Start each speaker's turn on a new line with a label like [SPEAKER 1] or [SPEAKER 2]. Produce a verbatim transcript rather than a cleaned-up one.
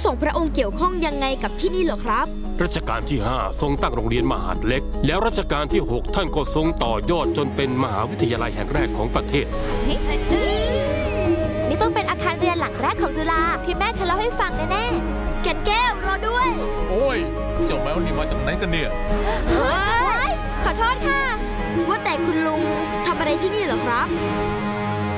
[SPEAKER 1] ของพระองค์เกี่ยวข้องยังไงกับที่นี่เหรอครับ
[SPEAKER 2] รัชกาลที่ห้าทรงตั้งโรงเรียนมหาดเล็กแล้วรัชกาลที่หกท่านก็ทรงต่อยอดจนเป็นมหาวิทยาลัยแห่งแรกของประเทศ
[SPEAKER 3] นี่ต้องเป็นอาคารเรียนหลังแรกของจุฬาที่แม่เคยเล่าให้ฟังแน่ๆแก่นแก้วรอด้วย
[SPEAKER 4] โอ้ยเจ้าแมวนี่มาจากไหนกันเนี่ย
[SPEAKER 3] เฮ้ยขอโทษค่ะ
[SPEAKER 1] ว่าแต่คุณลุงทำอะไรที่นี่เหรอครับ